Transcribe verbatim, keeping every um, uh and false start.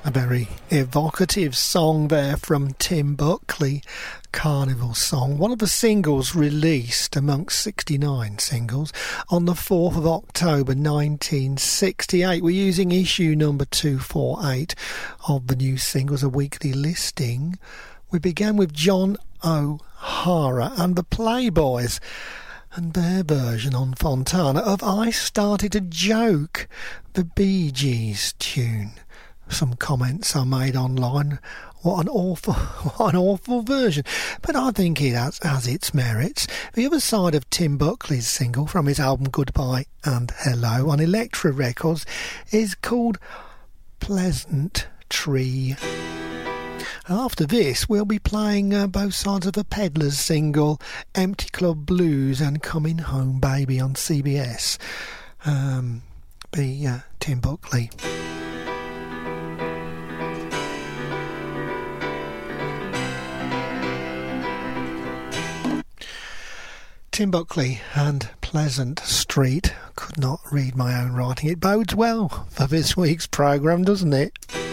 A very evocative song there from Tim Buckley, Carnival Song, one of the singles released amongst sixty-nine singles on the fourth of October nineteen sixty-eight. We're using issue number two forty-eight of the new singles, a weekly listing. We began with John O'Hara and the Playboys and their version on Fontana of I Started a Joke, the Bee Gees tune. Some comments are made online. What an awful, what an awful version. But I think it has, has its merits. The other side of Tim Buckley's single from his album Goodbye and Hello on Elektra Records is called Pleasant Tree. After this, we'll be playing uh, both sides of a Peddler's single, Empty Club Blues and Coming Home Baby on C B S. Um, be uh, Tim Buckley. Tim Buckley and Pleasant Street. Could not read my own writing. It bodes well for this week's programme, doesn't it?